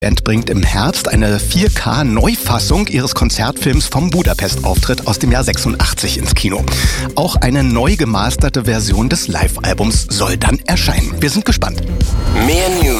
Die Band bringt im Herbst eine 4K-Neufassung ihres Konzertfilms vom Budapest-Auftritt aus dem Jahr 86 ins Kino. Auch eine neu gemasterte Version des Live-Albums soll dann erscheinen. Wir sind gespannt. Mehr News